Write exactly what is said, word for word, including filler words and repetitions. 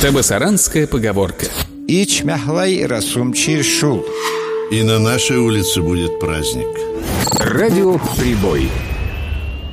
Табасаранская поговорка. Ич мяхлай расумчир шул. И на нашей улице будет праздник. Радио «Прибой».